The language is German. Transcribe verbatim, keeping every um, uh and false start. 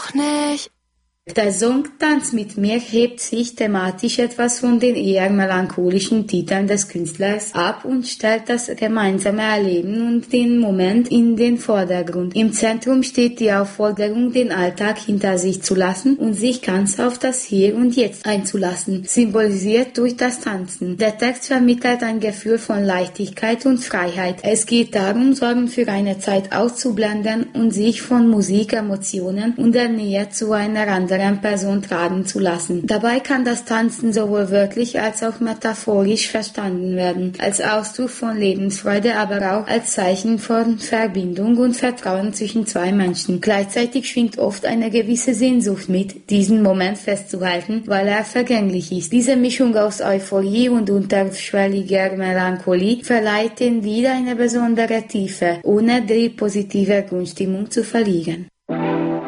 auch nicht. Der Song Tanz mit mir hebt sich thematisch etwas von den eher melancholischen Titeln des Künstlers ab und stellt das gemeinsame Erleben und den Moment in den Vordergrund. Im Zentrum steht die Aufforderung, den Alltag hinter sich zu lassen und sich ganz auf das Hier und Jetzt einzulassen, symbolisiert durch das Tanzen. Der Text vermittelt ein Gefühl von Leichtigkeit und Freiheit. Es geht darum, Sorgen für eine Zeit auszublenden und sich von Musik, Emotionen und der Nähe zu einer anderen Person tragen zu lassen. Dabei kann das Tanzen sowohl wörtlich als auch metaphorisch verstanden werden, als Ausdruck von Lebensfreude, aber auch als Zeichen von Verbindung und Vertrauen zwischen zwei Menschen. Gleichzeitig schwingt oft eine gewisse Sehnsucht mit, diesen Moment festzuhalten, weil er vergänglich ist. Diese Mischung aus Euphorie und unterschwelliger Melancholie verleiht dem Lied eine besondere Tiefe, ohne die positive Grundstimmung zu verlieren.